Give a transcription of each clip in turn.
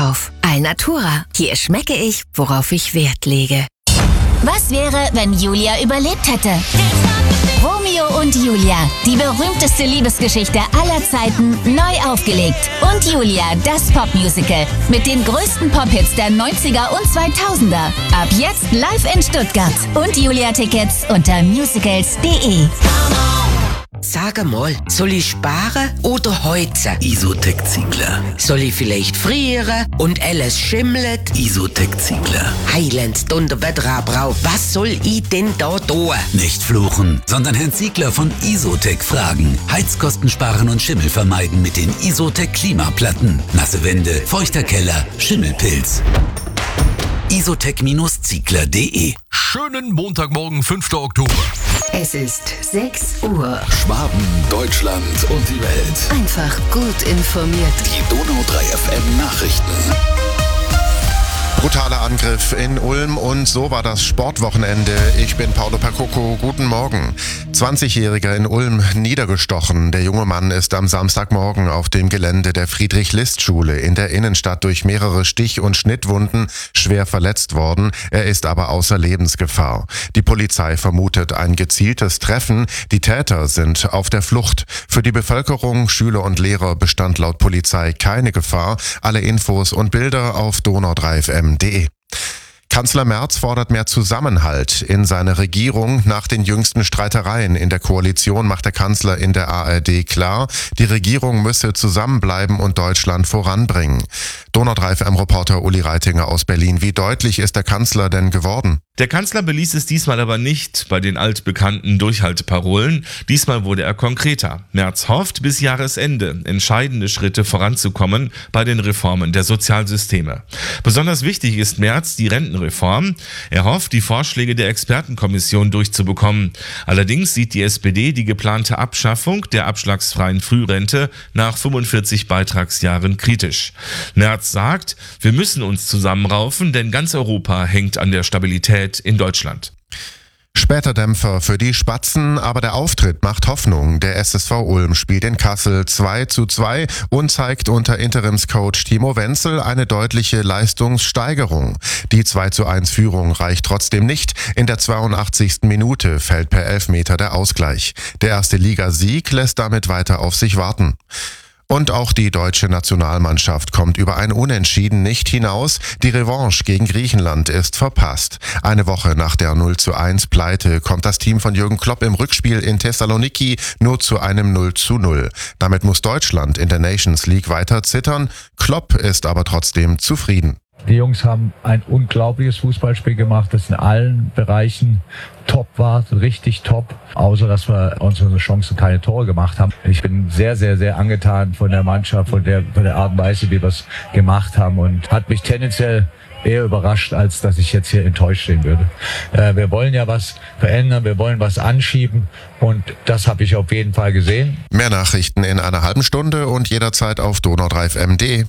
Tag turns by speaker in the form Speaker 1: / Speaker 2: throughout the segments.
Speaker 1: Einkauf. Alnatura. Hier schmecke ich, worauf ich Wert lege.
Speaker 2: Was wäre, wenn Julia überlebt hätte? Romeo und Julia, die berühmteste Liebesgeschichte aller Zeiten, neu aufgelegt. Und Julia, das Popmusical mit den größten Pop-Hits der 90er und 2000er. Ab jetzt live in Stuttgart. Und Julia-Tickets unter musicals.de.
Speaker 3: Sag mal, soll ich sparen oder heizen?
Speaker 4: Isotec-Ziegler.
Speaker 3: Soll ich vielleicht frieren und alles schimmelt?
Speaker 4: Isotec-Ziegler.
Speaker 3: Heiland, Donnerwetter, was soll ich denn da tun?
Speaker 4: Nicht fluchen, sondern Herrn Ziegler von Isotec fragen. Heizkosten sparen und Schimmel vermeiden mit den Isotec-Klimaplatten. Nasse Wände, feuchter Keller, Schimmelpilz. Isotec-Ziegler.de.
Speaker 5: Schönen Montagmorgen, 5. Oktober.
Speaker 1: Es ist 6 Uhr.
Speaker 6: Schwaben, Deutschland und die Welt.
Speaker 1: Einfach gut informiert.
Speaker 6: Die Donau 3 FM Nachrichten.
Speaker 7: Brutaler Angriff in Ulm und so war das Sportwochenende. Ich bin Paolo Percoco. Guten Morgen. 20-Jähriger in Ulm niedergestochen. Der junge Mann ist am Samstagmorgen auf dem Gelände der Friedrich-List-Schule in der Innenstadt durch mehrere Stich- und Schnittwunden schwer verletzt worden. Er ist aber außer Lebensgefahr. Die Polizei vermutet ein gezieltes Treffen. Die Täter sind auf der Flucht. Für die Bevölkerung, Schüler und Lehrer bestand laut Polizei keine Gefahr. Alle Infos und Bilder auf donau3fm.de. Kanzler Merz fordert mehr Zusammenhalt in seiner Regierung. Nach den jüngsten Streitereien in der Koalition macht der Kanzler in der ARD klar, die Regierung müsse zusammenbleiben und Deutschland voranbringen. Donau3FM-Reporter Uli Reitinger aus Berlin. Wie deutlich ist der Kanzler denn geworden?
Speaker 8: Der Kanzler beließ es diesmal aber nicht bei den altbekannten Durchhalteparolen. Diesmal wurde er konkreter. Merz hofft, bis Jahresende entscheidende Schritte voranzukommen bei den Reformen der Sozialsysteme. Besonders wichtig ist Merz die Rentenreform. Er hofft, die Vorschläge der Expertenkommission durchzubekommen. Allerdings sieht die SPD die geplante Abschaffung der abschlagsfreien Frührente nach 45 Beitragsjahren kritisch. Merz sagt, wir müssen uns zusammenraufen, denn ganz Europa hängt an der Stabilität in Deutschland.
Speaker 7: Später Dämpfer für die Spatzen, aber der Auftritt macht Hoffnung. Der SSV Ulm spielt in Kassel 2:2 und zeigt unter Interimscoach Timo Wenzel eine deutliche Leistungssteigerung. Die 2:1 Führung reicht trotzdem nicht. In der 82. Minute fällt per Elfmeter der Ausgleich. Der erste Ligasieg lässt damit weiter auf sich warten. Und auch die deutsche Nationalmannschaft kommt über ein Unentschieden nicht hinaus. Die Revanche gegen Griechenland ist verpasst. Eine Woche nach der 0:1 Pleite kommt das Team von Jürgen Klopp im Rückspiel in Thessaloniki nur zu einem 0:0. Damit muss Deutschland in der Nations League weiter zittern. Klopp ist aber trotzdem zufrieden.
Speaker 9: Die Jungs haben ein unglaubliches Fußballspiel gemacht, das in allen Bereichen top war, richtig top. Außer, dass wir unsere Chancen keine Tore gemacht haben. Ich bin sehr, sehr, sehr angetan von der Mannschaft, von der Art und Weise, wie wir es gemacht haben und hat mich tendenziell eher überrascht, als dass ich jetzt hier enttäuscht stehen würde. Wir wollen ja was verändern, wir wollen was anschieben und das habe ich auf jeden Fall gesehen.
Speaker 7: Mehr Nachrichten in einer halben Stunde und jederzeit auf donau3fm.de.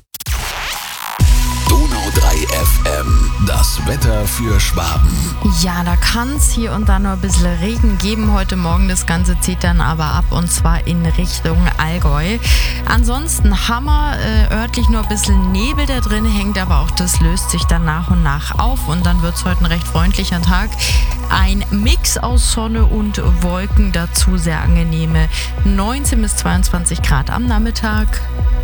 Speaker 6: Donau 3 FM, das Wetter für Schwaben.
Speaker 10: Ja, da kann es hier und da nur ein bisschen Regen geben heute Morgen. Das Ganze zieht dann aber ab und zwar in Richtung Allgäu. Ansonsten haben wir örtlich nur ein bisschen Nebel da drin hängt, aber auch das löst sich dann nach und nach auf und dann wird es heute ein recht freundlicher Tag. Ein Mix aus Sonne und Wolken, dazu sehr angenehme 19 bis 22 Grad am Nachmittag.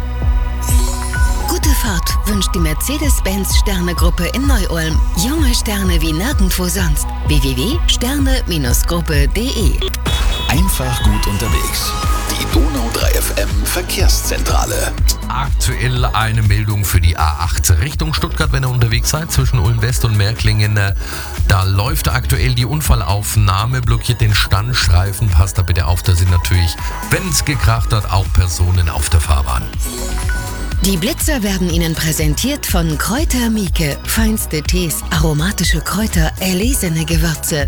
Speaker 1: Gute Fahrt wünscht die Mercedes-Benz Sterne-Gruppe in Neu-Ulm. Junge Sterne wie nirgendwo sonst. www.sterne-gruppe.de.
Speaker 6: Einfach gut unterwegs. Die Donau 3 FM Verkehrszentrale.
Speaker 5: Aktuell eine Meldung für die A8 Richtung Stuttgart, wenn ihr unterwegs seid, zwischen Ulm West und Märklingen. Da läuft aktuell die Unfallaufnahme, blockiert den Standstreifen. Passt da bitte auf, da sind natürlich, wenn es gekracht hat, auch Personen auf der Fahrbahn.
Speaker 1: Die Blitzer werden Ihnen präsentiert von Kräuter Mieke. Feinste Tees, aromatische Kräuter, erlesene Gewürze.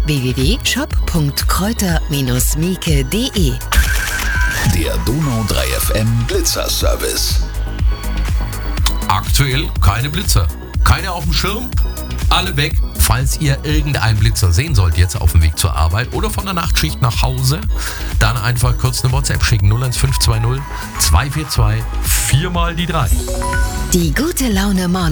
Speaker 1: www.shop.kräuter-mieke.de.
Speaker 6: Der Donau 3 FM Blitzer-Service.
Speaker 5: Aktuell keine Blitzer. Keine auf dem Schirm, alle weg. Falls ihr irgendeinen Blitzer sehen sollt, jetzt auf dem Weg zur Arbeit oder von der Nachtschicht nach Hause, dann einfach kurz eine WhatsApp schicken. 01520 242 4 mal die 3.
Speaker 1: Die gute Laune Morning